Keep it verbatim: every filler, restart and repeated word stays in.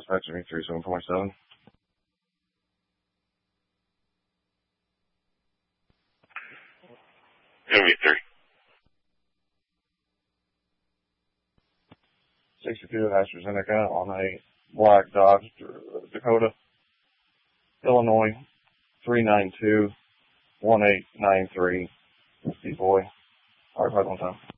dispatch me three seven four seven. M V three. sixty-two AstraZeneca on a black Dodge Dakota, Illinois, three nine two one eight nine three. Boy. All right, one time.